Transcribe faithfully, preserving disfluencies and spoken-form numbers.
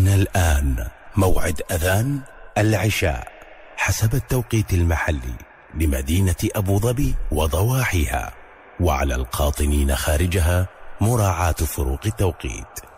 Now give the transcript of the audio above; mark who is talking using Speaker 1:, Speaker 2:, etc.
Speaker 1: حان الآن موعد أذان العشاء حسب التوقيت المحلي لمدينة أبو ظبي وضواحيها، وعلى القاطنين خارجها مراعاة فروق التوقيت.